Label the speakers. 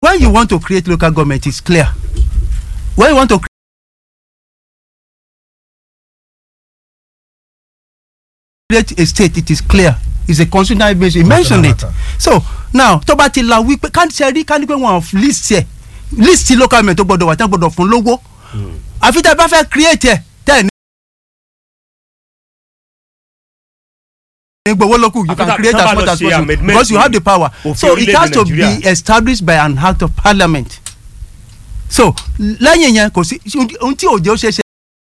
Speaker 1: when you want to create local government, it's clear. When you want to create a state, it is clear. It's a constitutional base. You mentioned it. So now, Tobati la we can't say can go one of list here. List local government to gbọ́dọ̀ wa tan gbọ́dọ̀ fún lówó. Àfi tẹ́ bá fẹ́ create then you can create as much as possible because you have the power. So it has to be established by an act of parliament. So lẹ́yìn yẹn kò sí ohun tí òjò ṣe